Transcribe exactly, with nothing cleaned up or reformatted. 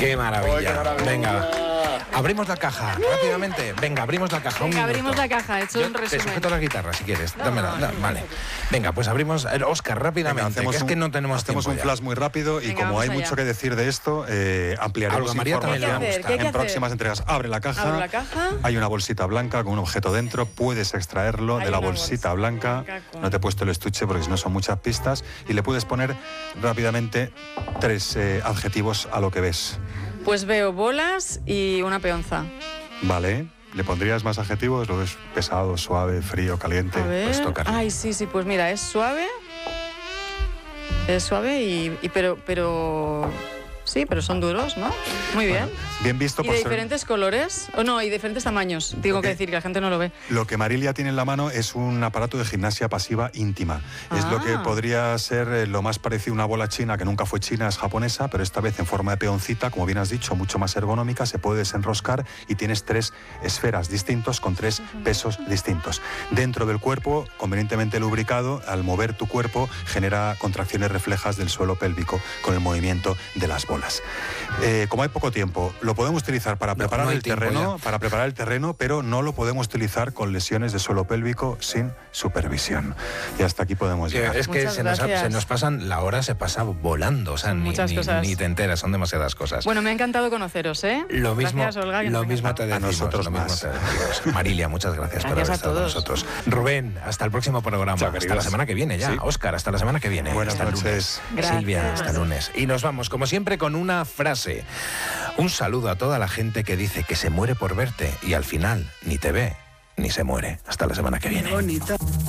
Qué maravilla. Ay, qué maravilla. Venga, abrimos la caja rápidamente. Venga, abrimos la caja. Venga, un abrimos minuto. la caja, he hecho Yo un te resumen. sujeto la guitarra si quieres. No, Dámela, no, da- no, vale. no. Venga, pues abrimos. eh, Oscar, rápidamente. Venga, hacemos que es que un- no tenemos hacemos tiempo un ya. flash muy rápido y Venga, como vamos hay allá. mucho que decir de esto, eh, ampliaremos Algo a María también le información va a ¿Qué hay que hacer? ¿Qué hay que en hacer? próximas entregas. Abre la caja. Abro la caja. Hay una bolsita blanca con un objeto dentro. Puedes extraerlo Hay de la una bolsita bolsa blanca. blanca con- No te he puesto el estuche porque si no son muchas pistas. Y le puedes poner rápidamente tres eh, adjetivos a lo que ves. Pues veo bolas y una peonza. Vale. ¿Le pondrías más adjetivos? ¿Lo ves pesado, suave, frío, caliente? A ver. pues tócale. Ay, sí, sí, pues mira, es suave. Es suave y, y pero, pero... Sí, pero son duros, ¿no? Muy bien. Bueno, bien visto ¿Y por de ser- diferentes colores? O no, y diferentes tamaños. Tengo que Ok. decir que la gente no lo ve. Lo que Marilia tiene en la mano es un aparato de gimnasia pasiva íntima. Es lo que Ah. podría ser eh, lo más parecido a una bola china, que nunca fue china, es japonesa, pero esta vez en forma de peoncita, como bien has dicho, mucho más ergonómica, se puede desenroscar y tienes tres esferas distintos con tres pesos distintos. Dentro del cuerpo, convenientemente lubricado, al mover tu cuerpo genera contracciones reflejas del suelo pélvico con el movimiento de las bolas. Eh, como hay poco tiempo, lo podemos utilizar para No, preparar no hay el tiempo terreno, ya. para preparar el terreno, pero no lo podemos utilizar con lesiones de suelo pélvico sin supervisión. Y hasta aquí podemos Que llegar. es que Muchas se nos, ha- gracias. se nos pasan, la hora se pasa volando, o sea, ni, Muchas ni- cosas. ni te enteras, son demasiadas cosas. Bueno, me ha encantado conoceros, ¿eh? Lo mismo, Gracias, Olga, que nos lo ha mismo te encantado. decimos. A nosotros lo mismo más. te decimos. Marilia, muchas gracias, por Gracias haber a estado con todos. nosotros. Rubén, hasta el próximo programa. Chao, hasta la queridas. semana que viene ya. Sí. Óscar, hasta la semana que viene. Buenas hasta el noches. lunes. Gracias. Silvia, hasta el lunes. Y nos vamos, como siempre, con una frase. Un saludo a toda la gente que dice que se muere por verte y al final ni te ve ni se muere. Hasta la semana que viene. Bonito.